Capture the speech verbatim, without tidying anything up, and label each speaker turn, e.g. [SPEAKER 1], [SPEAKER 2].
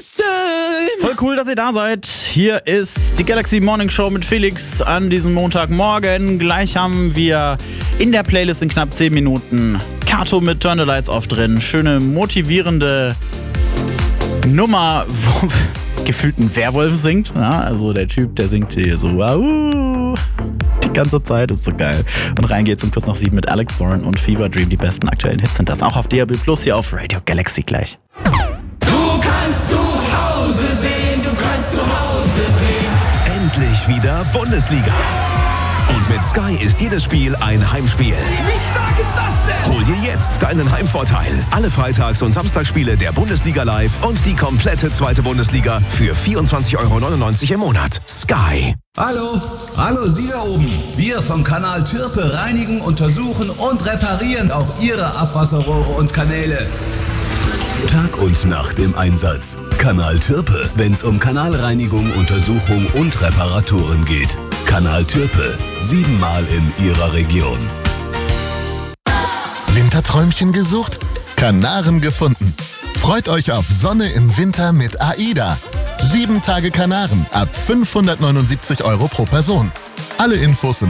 [SPEAKER 1] this time.
[SPEAKER 2] Voll cool, dass ihr da seid. Hier ist die Galaxy Morning Show mit Felix an diesem Montagmorgen. Gleich haben wir in der Playlist in knapp zehn Minuten Kato mit Turn the Lights Off drin. Schöne, motivierende Nummer, wo gefühlt ein Werwolf singt. Ja, also der Typ, der singt hier so wow, die ganze Zeit, ist so geil. Und rein geht's um kurz nach sieben mit Alex Warren und Fever Dream. Die besten aktuellen Hits sind das auch auf D A B Plus hier auf Radio Galaxy gleich.
[SPEAKER 1] Du kannst zu Hause sehen, du kannst zu Hause sehen.
[SPEAKER 3] Endlich wieder Bundesliga. Und mit Sky ist jedes Spiel ein Heimspiel.
[SPEAKER 1] Wie stark ist das denn?
[SPEAKER 3] Hol dir jetzt deinen Heimvorteil. Alle Freitags- und Samstagsspiele der Bundesliga live und die komplette zweite Bundesliga für vierundzwanzig Euro neunundneunzig im Monat. Sky.
[SPEAKER 4] Hallo, hallo Sie da oben. Wir vom Kanal Türpe reinigen, untersuchen und reparieren auch Ihre Abwasserrohre und Kanäle.
[SPEAKER 3] Tag und Nacht im Einsatz. Kanal Türpe, wenn's um Kanalreinigung, Untersuchung und Reparaturen geht. Kanal Türpe, siebenmal in Ihrer Region.
[SPEAKER 5] Winterträumchen gesucht? Kanaren gefunden. Freut euch auf Sonne im Winter mit AIDA. Sieben Tage Kanaren ab fünfhundertneunundsiebzig Euro pro Person. Alle Infos im